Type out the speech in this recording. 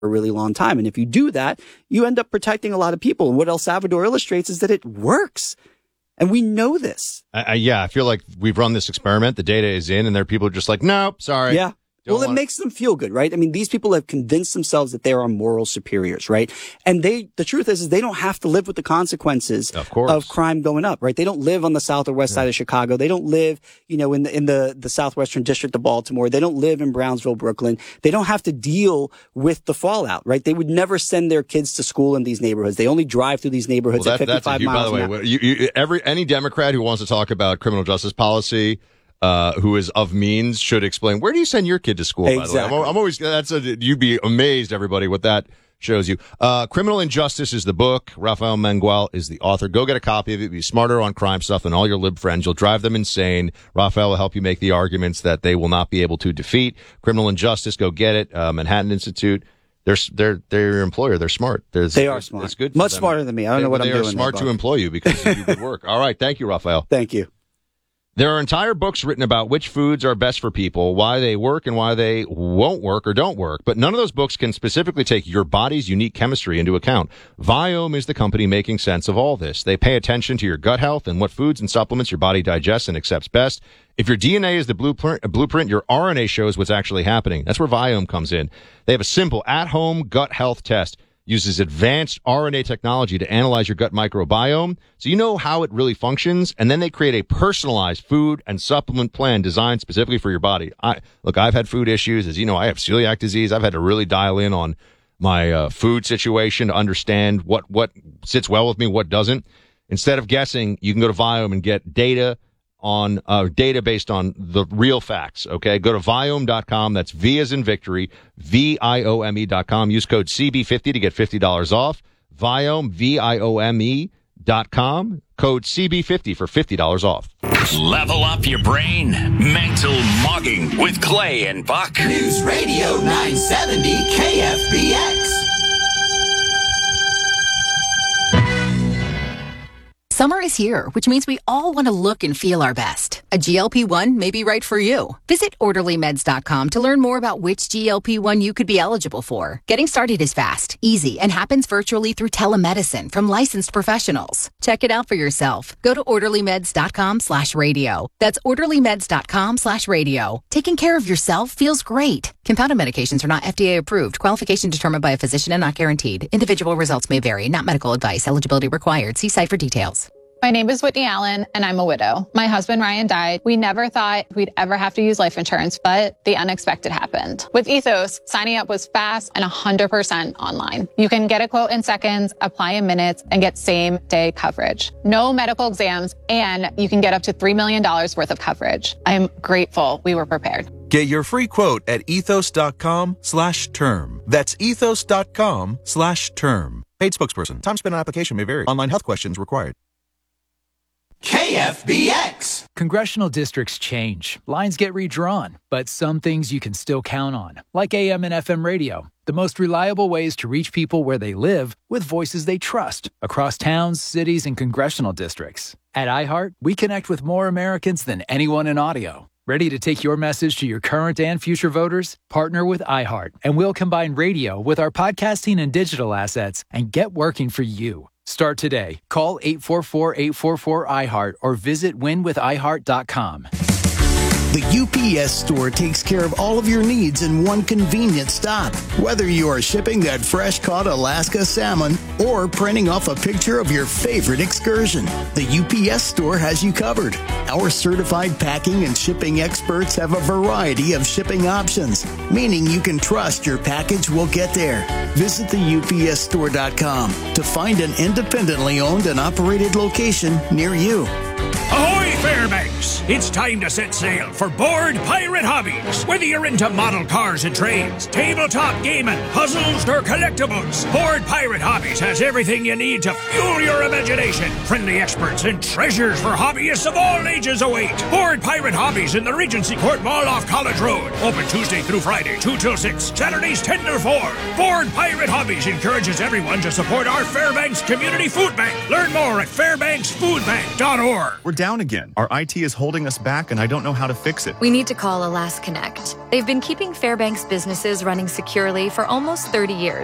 a really long time. And if you do that, you end up protecting a lot of people. And what El Salvador illustrates is that it works. And we know this. I feel like we've run this experiment. The data is in, and there are people who are just like, nope, sorry. Yeah. Well, it makes them feel good, right? I mean, these people have convinced themselves that they are moral superiors, right? And the truth is they don't have to live with the consequences of crime going up, right? They don't live on the south or west side of Chicago. They don't live, in the southwestern district of Baltimore. They don't live in Brownsville, Brooklyn. They don't have to deal with the fallout, right? They would never send their kids to school in these neighborhoods. They only drive through these neighborhoods at 55 miles an hour. By the way, any Democrat who wants to talk about criminal justice policy, who is of means, should explain, where do you send your kid to school, exactly. by the way? I'm always, you'd be amazed, everybody, what that shows you. Criminal Injustice is the book. Rafael Mangual is the author. Go get a copy of it. Be smarter on crime stuff than all your lib friends. You'll drive them insane. Rafael will help you make the arguments that they will not be able to defeat. Criminal Injustice, go get it. Manhattan Institute. They're your employer. They're smart. They are smart. It's good. Much smarter than me. I don't know what I'm doing. They are smart to employ you because you do good work. All right. Thank you, Rafael. Thank you. There are entire books written about which foods are best for people, why they work and why they won't work or don't work. But none of those books can specifically take your body's unique chemistry into account. Viome is the company making sense of all this. They pay attention to your gut health and what foods and supplements your body digests and accepts best. If your DNA is the blueprint, your RNA shows what's actually happening. That's where Viome comes in. They have a simple at-home gut health test. Uses advanced RNA technology to analyze your gut microbiome so you know how it really functions, and then they create a personalized food and supplement plan designed specifically for your body. I've had food issues. As you know, I have celiac disease. I've had to really dial in on my food situation to understand what sits well with me, what doesn't. Instead of guessing, you can go to Viome and get data based on the real facts. Okay, go to Viome.com. That's V as in victory, VIOME.com. Use code CB50 to get $50 off. Viome, VIOME.com. Code CB50 for $50 off. Level up your brain. Mental Mugging with Clay and Buck. News Radio 970 KFBX. Summer is here, which means we all want to look and feel our best. A GLP-1 may be right for you. Visit OrderlyMeds.com to learn more about which GLP-1 you could be eligible for. Getting started is fast, easy, and happens virtually through telemedicine from licensed professionals. Check it out for yourself. Go to OrderlyMeds.com/radio. That's OrderlyMeds.com/radio. Taking care of yourself feels great. Compounded medications are not FDA approved. Qualification determined by a physician and not guaranteed. Individual results may vary. Not medical advice. Eligibility required. See site for details. My name is Whitney Allen, and I'm a widow. My husband, Ryan, died. We never thought we'd ever have to use life insurance, but the unexpected happened. With Ethos, signing up was fast and 100% online. You can get a quote in seconds, apply in minutes, and get same-day coverage. No medical exams, and you can get up to $3 million worth of coverage. I'm grateful we were prepared. Get your free quote at ethos.com/term. That's ethos.com/term. Paid spokesperson. Time spent on application may vary. Online health questions required. KFBX. Congressional districts change. Lines get redrawn. But some things you can still count on, like AM and FM radio. The most reliable ways to reach people where they live with voices they trust across towns, cities, and congressional districts. At iHeart, we connect with more Americans than anyone in audio. Ready to take your message to your current and future voters? Partner with iHeart, and we'll combine radio with our podcasting and digital assets and get working for you. Start today. Call 844-844-iHeart or visit winwithiheart.com. The UPS Store takes care of all of your needs in one convenient stop. Whether you are shipping that fresh-caught Alaska salmon or printing off a picture of your favorite excursion, the UPS Store has you covered. Our certified packing and shipping experts have a variety of shipping options, meaning you can trust your package will get there. Visit theupsstore.com to find an independently owned and operated location near you. Ahoy, Fairbanks! It's time to set sail for Board Pirate Hobbies. Whether you're into model cars and trains, tabletop gaming, puzzles, or collectibles, Board Pirate Hobbies has everything you need to fuel your imagination. Friendly experts and treasures for hobbyists of all ages await. Board Pirate Hobbies in the Regency Court Mall off College Road. Open Tuesday through Friday, 2 till 6. Saturdays, 10 till 4. Board Pirate Hobbies encourages everyone to support our Fairbanks Community Food Bank. Learn more at fairbanksfoodbank.org. error. We're down again. Our IT is holding us back, and I don't know how to fix it. We need to call Alaska Connect. They've been keeping Fairbanks businesses running securely for almost 30 years.